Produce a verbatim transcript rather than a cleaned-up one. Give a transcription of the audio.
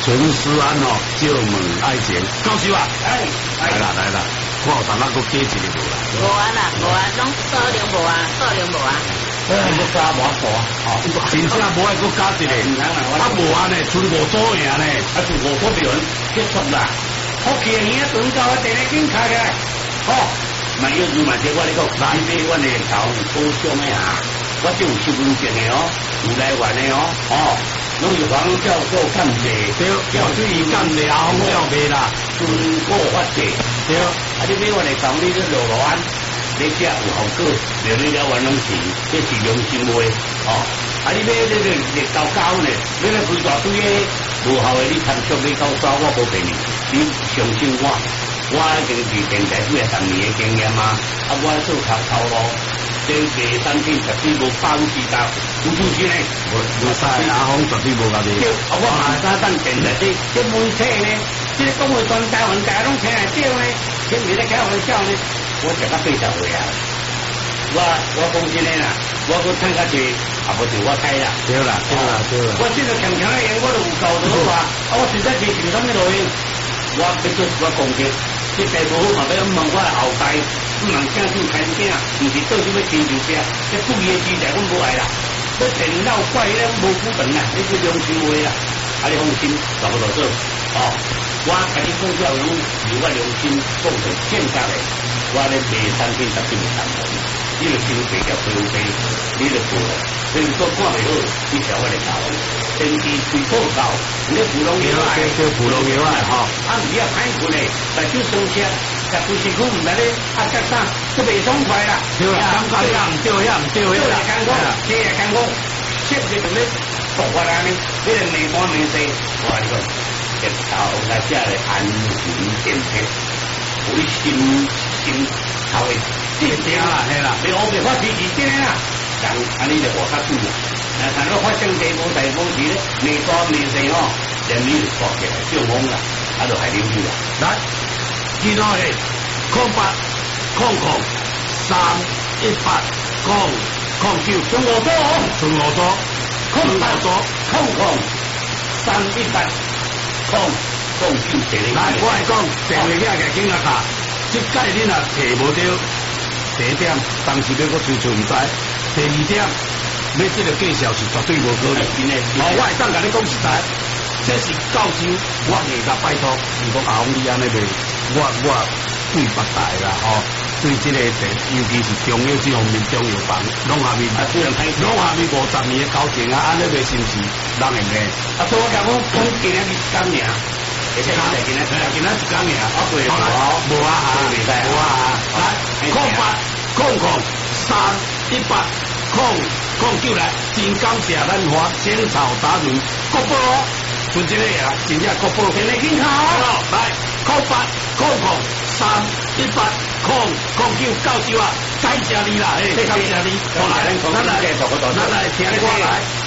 陈思安哦，借问爱情，教授啊， 哎， 来啦来啦，看有当那个加一个无啦？ 无啊啦，无啊，拢数量无啊，数量无啊。 哎，要加无多啊，哦， 真正无爱搁加一个，啊无安尼，剩五组赢呢， 啊，就五组票结束啦。好气啊，兄等到我第一间开起来，哦，万一如万一我你讲，来买我的头高尚的啊，我就有身份证的哦，有来源的哦，哦。拢有黄教授干的， 对，要注意干的啊，黄教卖啦， 准过发的， 对， 啊，你买我来讲，你这落落安，你只有效果，了你了完拢是，这是良心话，哦，啊，你买这个热高高呢，你来开大堆的无效的，你参照你高烧，我无骗你，你相信我，我已经是电台几啊十年的经验嘛，啊，我做头头路。这个产品绝对无包时间，有出息呢。 无无使阿峰绝对无甲你。 啊，我马上等电台这这媒体呢，这讲话全台湾大家拢听会到呢，这唔是咧开玩笑呢。我食到八十岁啊，我我讲真诶啦，我搁趁较济，也无就我开啦。 对啦，对啦，对啦。 我现在强强的用，我都有够多啊！啊，我实在是凭什么路用？我要做我讲嘅，这地无好嘛，要问我后代。不能正经开声，唔是到时要亲像这，这不义的时代，阮无爱啦。要骗老怪咧，无股本啦，你是良心话啦。啊，你放心，差不多做。哦，我甲你讲了，拢是我良心讲的正确的。我咧卖产品绝对唔谈的，你著先赔条赔赔，你著做。所以说看袂好，你调我来搞。天地吹口罩，你普通药啊， 叫普通药啊，吼。 啊，唔要歹困嘞，但就生车。但不是苦唔来咧，啊，加上都未爽快啦， 对啦，感觉呀唔对呀唔对呀， 对艰苦，这也艰苦，切就同你毒法啦呢，你个内关内细，我话你讲，一头来只嚟安全电梯，会心心头会定定啦，系啦，你我别发脾气啲啦，咁安尼就我较注意，啊，但係發生地冇大冇事咧，內關內細哦，人呢就搏嘅少懵啦，喺度係點知啊？ 來。見到係空八空空三一八空空九，中我多，中我多，空八多， 空空三一八空空九四零。 來，我係講第二日嘅經歷下，即屆你若提無到第一點，當時要我追求唔知；第二點，要即個介紹是絕對無可能。哦，我係當甲你講實在，這是教授，我藝甲拜託，如果阿翁你安尼袂。我我對別大啦，吼、哦，對這個尤其是中藥這方面中藥房，攏下面，攏下面五十年嘅交情啊，安尼袂是毋是人用嘅？ 啊，所以我講我講今日是今年，而且今日今日今日是今年，啊對，好啦，無啊嚇，無啊嚇，來， 空八空空三一八空空九來，真感謝咱華仙草達人國寶，分這個呀，真正國寶，真係健康，來，空八。空空三一八空空九教授啊，感謝你啦，嘿，感謝你，好來，咱來，咱來聽歌來。